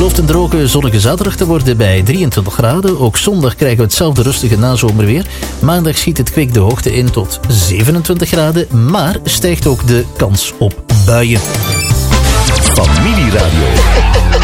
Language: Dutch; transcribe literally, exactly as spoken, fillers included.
belooft een droge, zonnige zaterdag te worden bij drieëntwintig graden. Ook zondag krijgen we hetzelfde rustige nazomerweer. Maandag schiet het kwik de hoogte in tot zevenentwintig graden, maar stijgt ook de kans op buien. Familieradio.